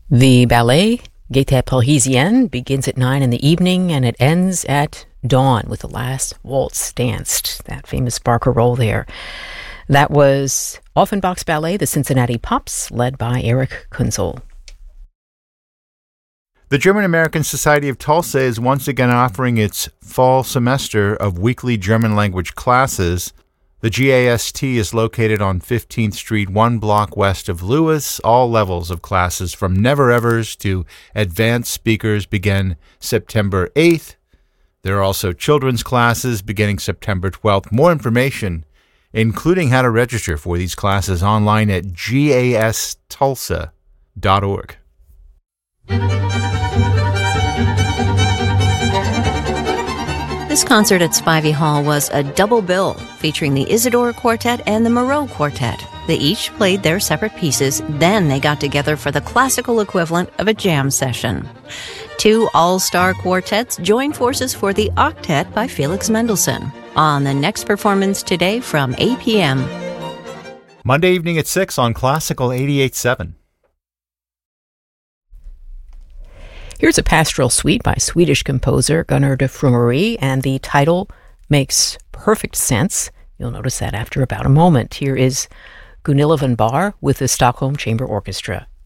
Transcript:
The ballet Gaîté Parisienne begins at 9 in the evening and it ends at dawn with the last waltz danced, that famous Barker roll there. That was Offenbach's ballet, The Cincinnati Pops, led by Eric Kunzel. The German-American Society of Tulsa is once again offering its fall semester of weekly German language classes. The GAST is located on 15th Street, one block west of Lewis. All levels of classes from never-evers to advanced speakers begin September 8th. There are also children's classes beginning September 12th. More information, including how to register for these classes, online at gastulsa.org. This concert at Spivey Hall was a double bill featuring the Isidore Quartet and the Moreau Quartet. They each played their separate pieces, then they got together for the classical equivalent of a jam session. Two all-star quartets joined forces for the Octet by Felix Mendelssohn on the next performance today from 8 p.m. Monday evening at 6 on Classical 88.7. Here's a pastoral suite by Swedish composer Gunnar de Frumery, and the title makes perfect sense. You'll notice that after about a moment. Here is Gunilla von Bahr with the Stockholm Chamber Orchestra.